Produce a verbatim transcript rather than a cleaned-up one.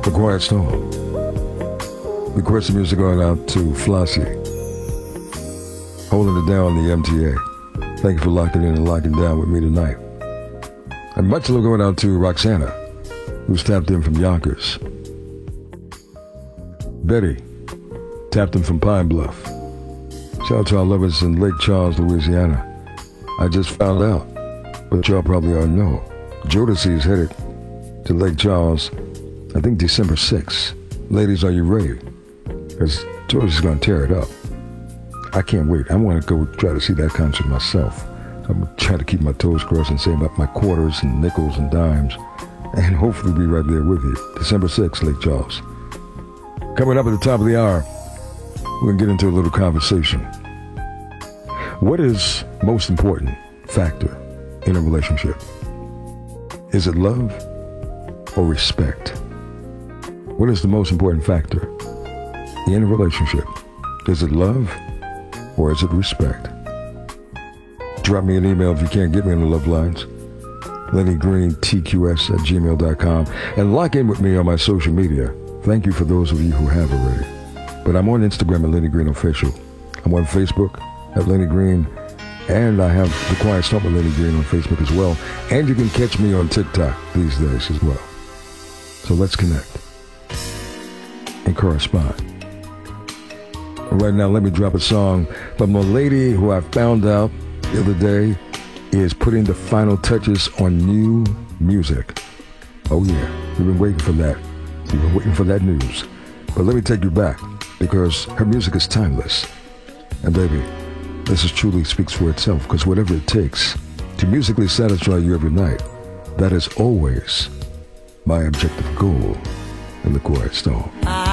The Quiet Storm. Requested music going out to Flossie. Holding it down on the M T A. Thank you for locking in and locking down with me tonight. And much love going out to Roxana, who's tapped in from Yonkers. Betty tapped in from Pine Bluff. Shout out to our lovers in Lake Charles, Louisiana. I just found out, but y'all probably already know. Jodeci is headed to Lake Charles, I think December sixth. Ladies, are you ready? Because Jodeci's going to tear it up. I can't wait. I want to go try to see that concert myself. I'm going to try to keep my toes crossed and save up my quarters and nickels and dimes and hopefully be right there with you. December sixth, Lake Charles. Coming up at the top of the hour, we're going to get into a little conversation. What is most important factor in a relationship? Is it love or respect? What is the most important factor in a relationship? Is it love or is it respect? Drop me an email if you can't get me on the love lines. Lenny Green, T Q S at gmail dot com. And lock in with me on my social media. Thank you for those of you who have already. But I'm on Instagram at Lenny Green Official. I'm on Facebook at Lenny Green. And I have The Quiet Storm with Lenny Green on Facebook as well. And you can catch me on TikTok these days as well. So let's connect and correspond. Right now, let me drop a song from a lady who I found out the other day is putting the final touches on new music. Oh yeah, we've been waiting for that. We've been waiting for that news. But let me take you back, because her music is timeless. And baby, this is truly speaks for itself, because whatever it takes to musically satisfy you every night, that is always my objective goal in The Quiet Storm.